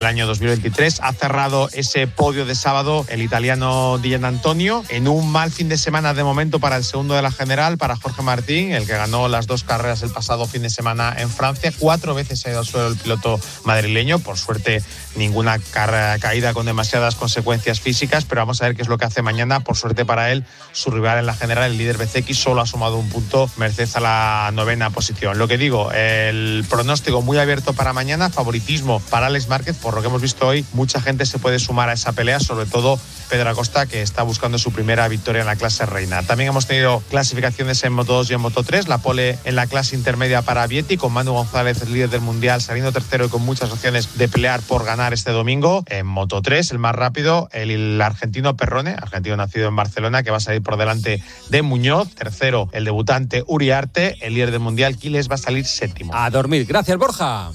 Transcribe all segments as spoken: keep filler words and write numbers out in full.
el año dos mil veintitrés. Ha cerrado ese podio de sábado el italiano Di Giannantonio en un mal fin de semana de momento para el segundo de la general, para Jorge Martín, el que ganó las dos carreras el pasado fin de semana en Francia. Cuatro veces se ha ido al suelo el piloto madrileño, por suerte ninguna ca- caída con demasiadas consecuencias físicas, pero vamos a ver qué es lo que hace mañana. Por suerte para él, su rival en la general, el líder B C X, solo ha sumado un punto, merced a la novena posición. Lo que digo, el pronóstico muy abierto para mañana, favoritismo para Alex Márquez. Por lo que hemos visto hoy, mucha gente se puede sumar a esa pelea, sobre todo Pedro Acosta, que está buscando su primera victoria en la clase reina. También hemos tenido clasificaciones en Moto dos y en Moto tres, la pole en la clase intermedia para Vietti, con Manu González, el líder del mundial, saliendo tercero y con muchas opciones de pelear por ganar este domingo. En Moto tres, el más rápido, el, el argentino Perrone, argentino nacido en Barcelona, que va a salir por delante de Muñoz. Tercero, el debutante Uriarte, el líder del mundial, Quiles, va a salir séptimo. A dormir. Gracias, Borja.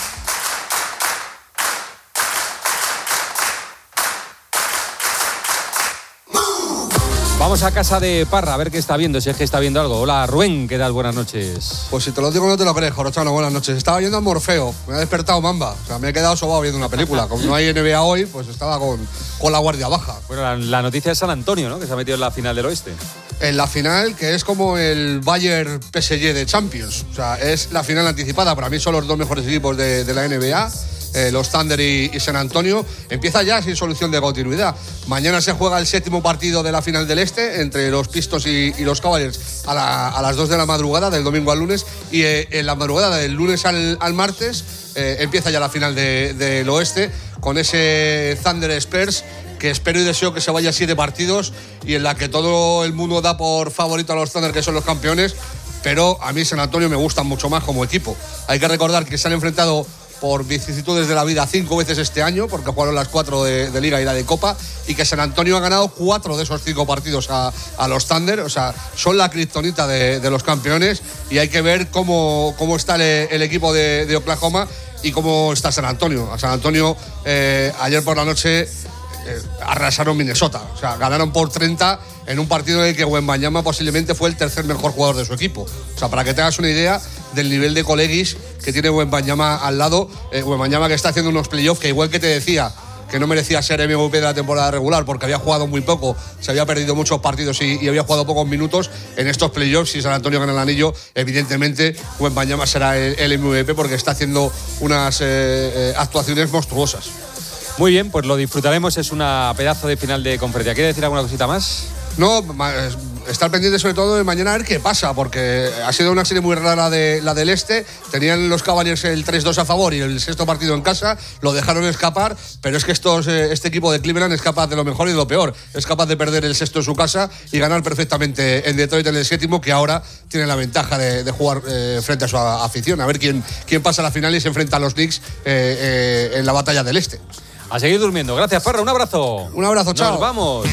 Vamos a casa de Parra a ver qué está viendo, si es que está viendo algo. Hola, Rubén, ¿qué tal? Buenas noches. Pues si te lo digo no te lo crees, Jorochano, buenas noches. Estaba viendo a Morfeo, me ha despertado Mamba. O sea, me he quedado sobado viendo una película. Como no hay N B A hoy, pues estaba con, con la guardia baja. Bueno, la, la noticia es San Antonio, ¿no? Que se ha metido en la final del oeste. En la final, que es como el Bayern P S G de Champions. O sea, es la final anticipada. Para mí son los dos mejores equipos de, de la N B A. Eh, los Thunder y, y San Antonio. Empieza ya sin solución de continuidad. Mañana se juega el séptimo partido de la final del Este entre los Pistons y, y los Cavaliers a, la, a las dos de la madrugada, del domingo al lunes, y eh, en la madrugada del lunes al, al martes eh, empieza ya la final de, del Oeste con ese Thunder Spurs, que espero y deseo que se vaya a siete partidos y en la que todo el mundo da por favorito a los Thunder, que son los campeones, pero a mí San Antonio me gusta mucho más como equipo. Hay que recordar que se han enfrentado por vicisitudes de la vida cinco veces este año, porque jugaron las cuatro de, de Liga y la de Copa, y que San Antonio ha ganado cuatro de esos cinco partidos a, a los Thunder. O sea, son la kriptonita de, de los campeones, y hay que ver cómo, cómo está el, el equipo de, de Oklahoma y cómo está San Antonio. A San Antonio eh, ayer por la noche eh, arrasaron Minnesota, o sea, ganaron por treinta en un partido en el que Wembanyama posiblemente fue el tercer mejor jugador de su equipo. O sea, para que tengas una idea del nivel de coleguis que tiene Wembanyama al lado, eh, Wembanyama que está haciendo unos playoffs que, igual que te decía que no merecía ser M V P de la temporada regular porque había jugado muy poco, se había perdido muchos partidos y, y había jugado pocos minutos, en estos playoffs, si San Antonio gana el anillo, evidentemente Wembanyama será el, el M V P porque está haciendo unas eh, eh, actuaciones monstruosas. Muy bien, pues lo disfrutaremos, es una pedazo de final de conferencia. ¿Quiere decir alguna cosita más? No, estar pendiente sobre todo de mañana a ver qué pasa, porque ha sido una serie muy rara de la del Este. Tenían los Cavaliers el tres dos a favor y el sexto partido en casa, lo dejaron escapar, pero es que estos, este equipo de Cleveland es capaz de lo mejor y de lo peor. Es capaz de perder el sexto en su casa y ganar perfectamente en Detroit en el séptimo, que ahora tiene la ventaja de, de jugar eh, frente a su afición. A ver quién, quién pasa a la final y se enfrenta a los Knicks eh, eh, en la batalla del Este. A seguir durmiendo. Gracias, Parra. Un abrazo. Un abrazo, chao. Nos vamos.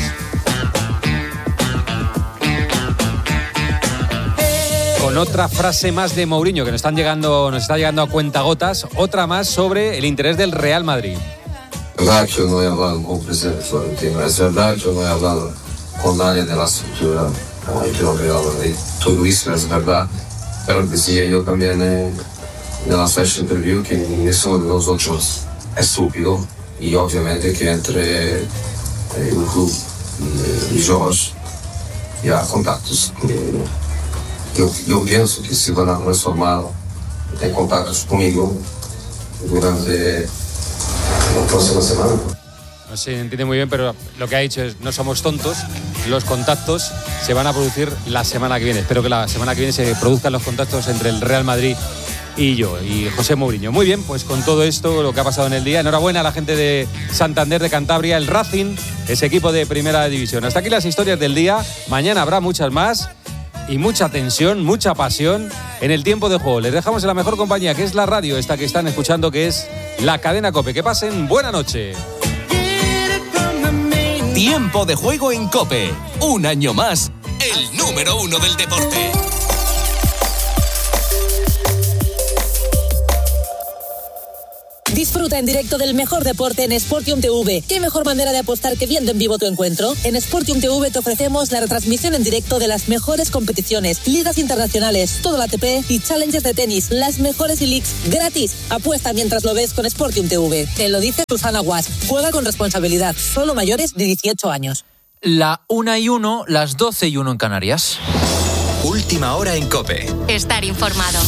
Con otra frase más de Mourinho que nos están llegando, nos está llegando a cuentagotas, otra más sobre el interés del Real Madrid. Es verdad que no he hablado con el presidente Florentino, es verdad que no he hablado con nadie de la estructura, que no he hablado de todo eso, es verdad, pero decía yo también en la flash interview que ninguno de nosotros es estúpido, y obviamente que entre el club y Jorge ya contactos. Eu, eu penso que se van a transformar em contactos comigo durante la próxima semana. No se entiende muy bien, pero lo que ha dicho es: no somos tontos, los contactos se van a producir la semana que viene. Espero que la semana que viene se produzcan los contactos entre el Real Madrid y yo, y José Mourinho. Muy bien, pues con todo esto, lo que ha pasado en el día, enhorabuena a la gente de Santander, de Cantabria, el Racing, ese equipo de primera división. Hasta aquí las historias del día. Mañana habrá muchas más. Y mucha tensión, mucha pasión en el tiempo de juego. Les dejamos en la mejor compañía, que es la radio, esta que están escuchando, que es la cadena COPE. Que pasen buena noche. Tiempo de juego en COPE. Un año más, el número uno del deporte. Disfruta en directo del mejor deporte en Sportium T V. ¿Qué mejor manera de apostar que viendo en vivo tu encuentro? En Sportium T V te ofrecemos la retransmisión en directo de las mejores competiciones, ligas internacionales, todo el A T P y Challengers de tenis, las mejores e-leagues gratis. Apuesta mientras lo ves con Sportium T V. Te lo dice Susana Guas. Juega con responsabilidad. Solo mayores de dieciocho años. La una y uno, las doce y uno en Canarias. Última hora en COPE. Estar informado.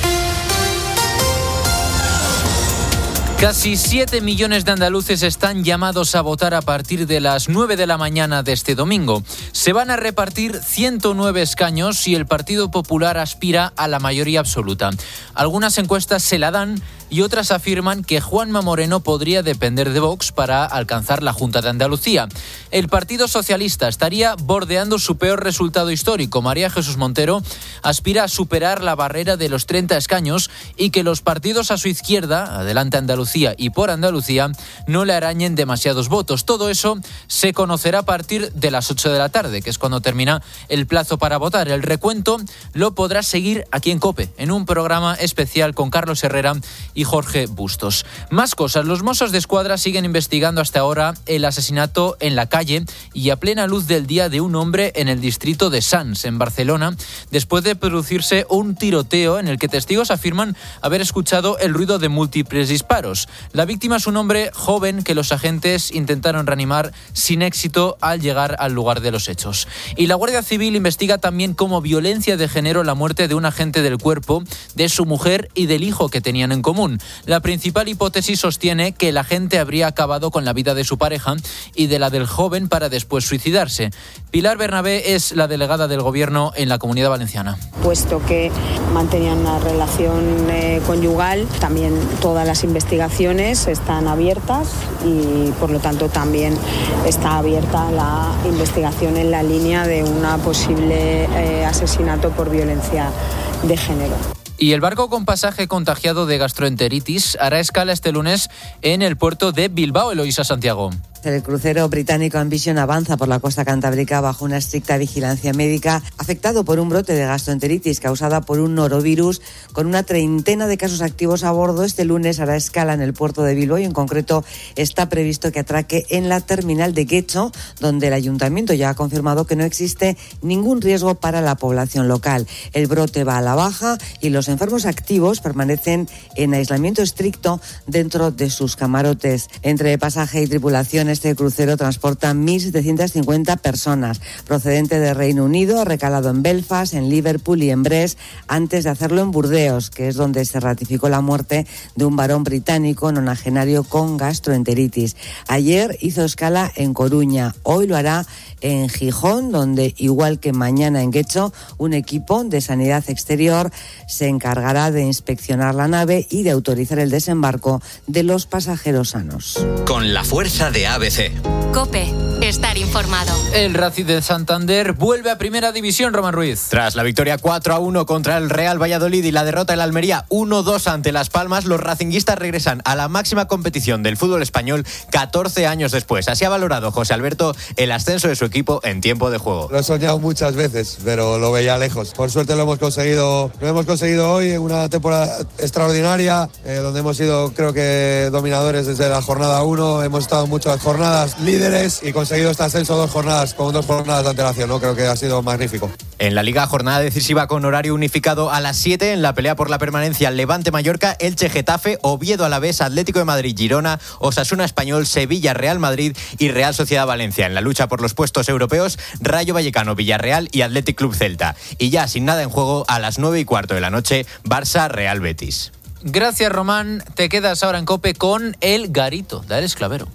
Casi siete millones de andaluces están llamados a votar a partir de las nueve de la mañana de este domingo. Se van a repartir ciento nueve escaños y el Partido Popular aspira a la mayoría absoluta. Algunas encuestas se la dan y otras afirman que Juanma Moreno podría depender de Vox para alcanzar la Junta de Andalucía. El Partido Socialista estaría bordeando su peor resultado histórico. María Jesús Montero aspira a superar la barrera de los treinta escaños y que los partidos a su izquierda, Adelante Andalucía y Por Andalucía, no le arañen demasiados votos. Todo eso se conocerá a partir de las ocho de la tarde, que es cuando termina el plazo para votar. El recuento lo podrás seguir aquí en COPE, en un programa especial con Carlos Herrera y Jorge Bustos. Más cosas. Los Mossos de Escuadra siguen investigando hasta ahora el asesinato en la calle y a plena luz del día de un hombre en el distrito de Sants, en Barcelona, después de producirse un tiroteo en el que testigos afirman haber escuchado el ruido de múltiples disparos. La víctima es un hombre joven que los agentes intentaron reanimar sin éxito al llegar al lugar de los hechos. Y la Guardia Civil investiga también como violencia de género la muerte de un agente del cuerpo, de su mujer y del hijo que tenían en común. La principal hipótesis sostiene que el agente habría acabado con la vida de su pareja y de la del joven para después suicidarse. Pilar Bernabé es la delegada del Gobierno en la Comunidad Valenciana. Puesto que mantenían una relación eh, conyugal, también todas las investigaciones están abiertas y por lo tanto también está abierta la investigación en la línea de un posible eh, asesinato por violencia de género. Y el barco con pasaje contagiado de gastroenteritis hará escala este lunes en el puerto de Bilbao. Eloísa Santiago. El crucero británico Ambition avanza por la costa cantábrica bajo una estricta vigilancia médica, afectado por un brote de gastroenteritis causada por un norovirus. Con una treintena de casos activos a bordo, este lunes hará escala en el puerto de Bilbao y en concreto está previsto que atraque en la terminal de Guecho, donde el ayuntamiento ya ha confirmado que no existe ningún riesgo para la población local. El brote va a la baja y los enfermos activos permanecen en aislamiento estricto dentro de sus camarotes. Entre pasaje y tripulación, este crucero transporta mil setecientas cincuenta personas. Procedente de Reino Unido, ha recalado en Belfast, en Liverpool y en Brest, antes de hacerlo en Burdeos, que es donde se ratificó la muerte de un varón británico nonagenario con gastroenteritis. Ayer hizo escala en Coruña, hoy lo hará en Gijón, donde, igual que mañana en Guecho, un equipo de sanidad exterior se encargará de inspeccionar la nave y de autorizar el desembarco de los pasajeros sanos. Con la fuerza de A B C. COPE. Estar informado. El Racing de Santander vuelve a Primera División, Román Ruiz. Tras la victoria cuatro a uno contra el Real Valladolid y la derrota del Almería uno dos ante Las Palmas, los racinguistas regresan a la máxima competición del fútbol español catorce años después. Así ha valorado José Alberto el ascenso de su equipo en tiempo de juego. Lo he soñado muchas veces, pero lo veía lejos. Por suerte lo hemos conseguido, lo hemos conseguido hoy en una temporada extraordinaria, eh, donde hemos sido, creo que, dominadores desde la jornada uno. Hemos estado muchas jornadas líderes y conseguido este ascenso dos jornadas, con dos jornadas de antelación, ¿no? Creo que ha sido magnífico. En la Liga, jornada decisiva con horario unificado a las siete, en la pelea por la permanencia Levante Mallorca, Elche Getafe, Oviedo Alavés, Atlético de Madrid Girona, Osasuna Español, Sevilla Real Madrid y Real Sociedad Valencia. En la lucha por los puestos europeos, Rayo Vallecano Villarreal y Athletic Club Celta. Y ya sin nada en juego, a las nueve y cuarto de la noche, Barça Real Betis. Gracias, Román. Te quedas ahora en COPE con El Garito, de Alex Clavero.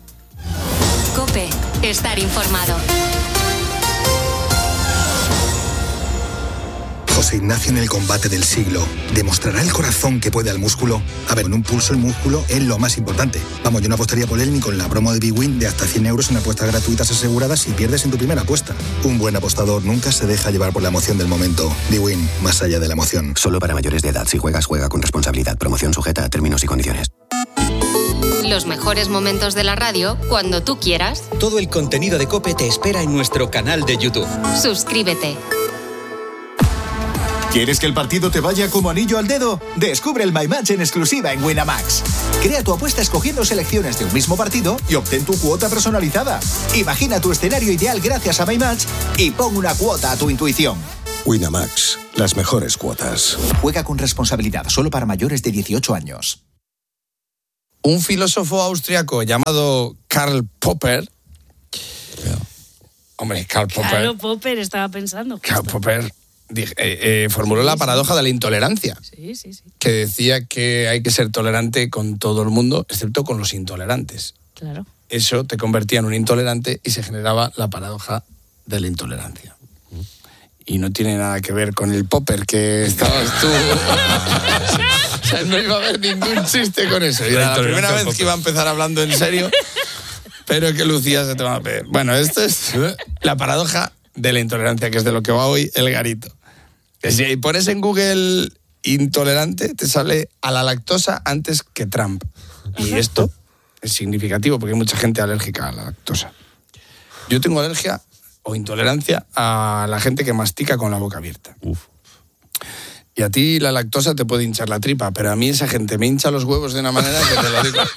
COPE. Estar informado. José Ignacio en el combate del siglo. ¿Demostrará el corazón que puede al músculo? A ver, en un pulso el músculo es lo más importante. Vamos, yo no apostaría por él ni con la promo de BWin de hasta cien euros en apuestas gratuitas aseguradas si pierdes en tu primera apuesta. Un buen apostador nunca se deja llevar por la emoción del momento. BWin, más allá de la emoción. Solo para mayores de edad. Si juegas, juega con responsabilidad. Promoción sujeta a términos y condiciones. Los mejores momentos de la radio cuando tú quieras. Todo el contenido de COPE te espera en nuestro canal de YouTube. Suscríbete. ¿Quieres que el partido te vaya como anillo al dedo? Descubre el My Match en exclusiva en Winamax. Crea tu apuesta escogiendo selecciones de un mismo partido y obtén tu cuota personalizada. Imagina tu escenario ideal gracias a My Match y pon una cuota a tu intuición. Winamax, las mejores cuotas. Juega con responsabilidad, solo para mayores de dieciocho años. Un filósofo austriaco llamado Karl Popper. Hombre, Karl Popper. Claro, Popper, estaba pensando. Karl Popper dije, eh, eh, formuló sí, la paradoja sí. de la intolerancia. Sí, sí, sí. Que decía que hay que ser tolerante con todo el mundo, excepto con los intolerantes. Claro. Eso te convertía en un intolerante y se generaba la paradoja de la intolerancia. Y no tiene nada que ver con el Popper que estabas tú. O sea, no iba a haber ningún chiste con eso. Y era la primera vez que iba a empezar hablando en serio, pero que Lucía se te va a pedir. Bueno, esto es la paradoja de la intolerancia, que es de lo que va hoy el garito. Que si pones en Google intolerante, te sale a la lactosa antes que Trump. Y esto es significativo porque hay mucha gente alérgica a la lactosa. Yo tengo alergia o intolerancia a la gente que mastica con la boca abierta. Uf. Y a ti la lactosa te puede hinchar la tripa, pero a mí esa gente me hincha los huevos de una manera que te lo digo,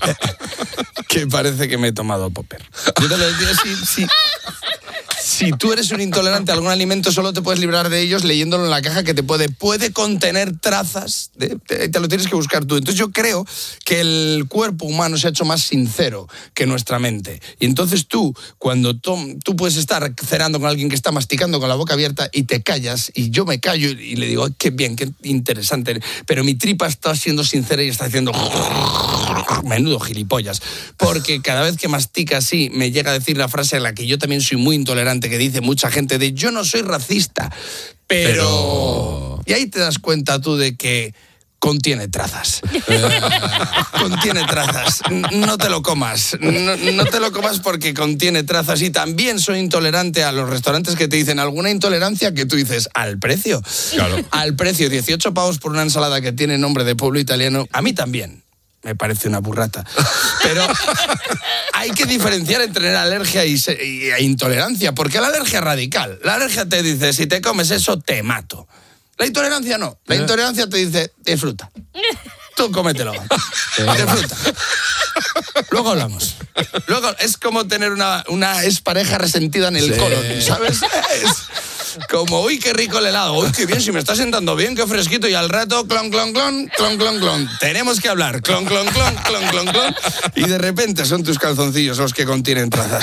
que parece que me he tomado Popper. Yo te lo digo, si, si, si tú eres un intolerante a algún alimento, solo te puedes librar de ellos leyéndolo en la caja, que te puede, puede contener trazas, de, te, te lo tienes que buscar tú. Entonces yo creo que el cuerpo humano se ha hecho más sincero que nuestra mente. Y entonces tú, cuando tom, tú puedes estar cenando con alguien que está masticando con la boca abierta y te callas, y yo me callo y le digo, qué bien, qué interesante, pero mi tripa está siendo sincera y está haciendo menudo gilipollas, porque cada vez que mastica así me llega a decir la frase a la que yo también soy muy intolerante, que dice mucha gente, de yo no soy racista, pero... pero... Y ahí te das cuenta tú de que contiene trazas. Contiene trazas. No te lo comas. No, no te lo comas porque contiene trazas. Y también soy intolerante a los restaurantes que te dicen alguna intolerancia que tú dices, al precio. Claro. Al precio, dieciocho pavos por una ensalada que tiene nombre de pueblo italiano. A mí también me parece una burrata. Pero hay que diferenciar entre tener alergia y, se, y e intolerancia, porque la alergia es radical. La alergia te dice, si te comes eso, te mato. La intolerancia no. La intolerancia te dice, disfruta. Tú cómetelo. Disfruta. Luego hablamos. Luego es como tener una, una expareja resentida en el sí. colon, ¿sabes? Es como, uy, qué rico el helado. Uy, qué bien, si me está sentando bien, qué fresquito. Y al rato, clon, clon, clon, clon, clon, clon. Tenemos que hablar. Clon, clon, clon, clon, clon, clon. Y de repente son tus calzoncillos los que contienen trazas.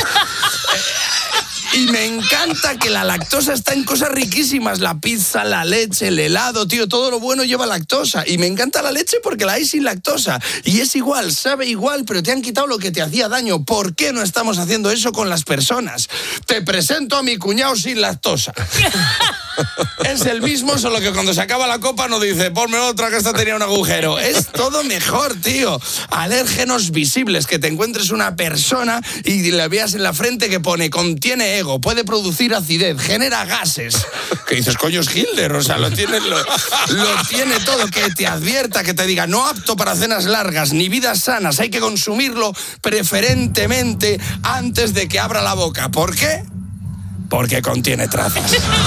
Y me encanta que la lactosa está en cosas riquísimas. La pizza, la leche, el helado, tío, todo lo bueno lleva lactosa. Y me encanta la leche porque la hay sin lactosa. Y es igual, sabe igual, pero te han quitado lo que te hacía daño. ¿Por qué no estamos haciendo eso con las personas? Te presento a mi cuñado sin lactosa. Es el mismo, solo que cuando se acaba la copa no dice, ponme otra que esta tenía un agujero. Es todo mejor, tío. Alérgenos visibles, que te encuentres una persona y le veas en la frente que pone, contiene ego, puede producir acidez, genera gases. Que dices, coño, es Hilder, o sea, lo tiene, lo, lo tiene todo, que te advierta, que te diga, no apto para cenas largas, ni vidas sanas, hay que consumirlo preferentemente antes de que abra la boca. ¿Por qué? Porque contiene trazas.